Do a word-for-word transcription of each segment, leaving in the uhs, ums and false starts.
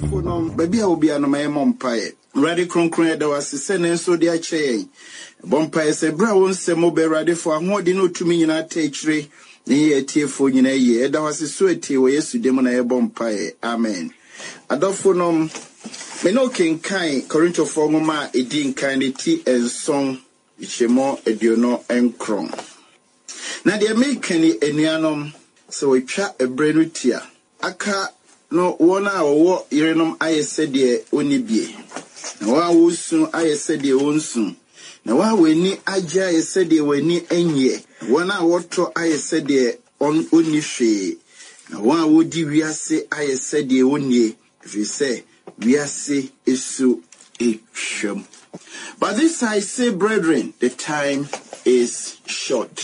Adolfo, baby, I will be an my mom pie. Ready concrete, there was a sentence so dear chain. Bompire said, Brown, some more ready for more than to me in a tree. Near tearful in a year, there was a sweaty way to demon a bompire. Amen. Adolfo, me no king kind, Corinto formuma, a din kindly tea and song, which a more a diono and cron. Now they make any enianum, so we chat a brain with tear. Aka no one hour what irenum I said ye only be. Now one will soon I said ye own soon. Now one we ni aja I said ye we ni enye. One hour to I said ye on only she. Now one would we say I said ye only if you say we are say is so a shame. But this I say, brethren, the time is short.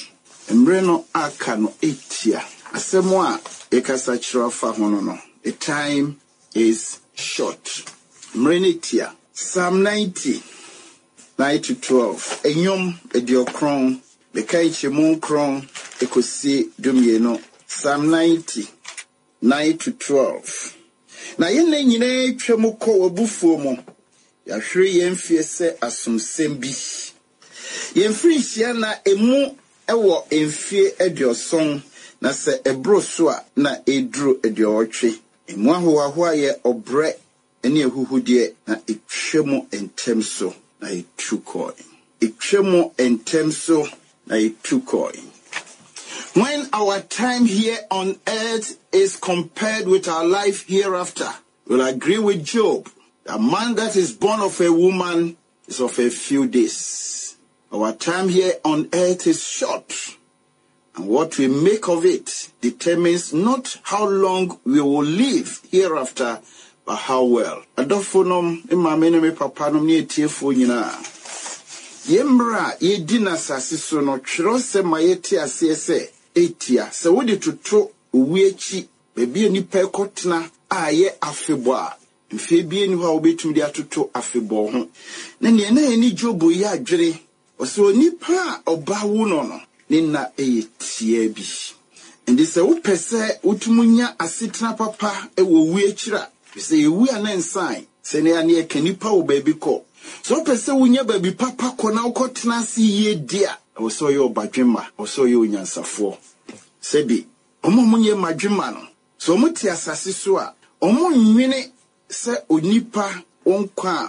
Mbreno aka no etia. Asemo a ekasa chiro fa hono no. The time is short. Mrenetia. Psalm ninety, nine to twelve. Enyom ediokron. Bekai chemu kron ekosi dumieno. Psalm ninety, nine to twelve. Na yene nyine twemu ko wabufuo mo. Ya hwe yemfie se asomsem bi. Yemfiri hia na emu ewo emfie edioson na se ebro so a na edru ediotwe. Emu ahoa ho aye obre ene ehuhudie na etwemu entem so na etukoi. Etwemu entem so na etukoi. When our time here on earth is compared with our life hereafter, we'll agree with Job. A man that is born of a woman is of a few days. Our time here on earth is short. And what we make of it determines not how long we will live hereafter, but how well. Adolfonom, imamene me papanom ni etiefo nyina. Yemra ye dina sasiso no twero se mayeti asese etia. Se wodi tutu uwiechi bebi nipa ekotena aye afebo a mfe bie ni ho obetum dia tutu afebo ho. Na ne na eni Job ye adwere. Oso nipa oba wo no no ne na eyetia bi. Ndi se wo pese utumunya asetena papa e wo wiechira. Se yewu anensan se ne ane e nipa wo ba bi ko. So pese wunya ba bi papa ko na ukotena si ye dia. Oso ye obadwema, oso ye onyansafo. Sebi omo munye madwema no. So muti asase so a omo nwene se onipa onkwa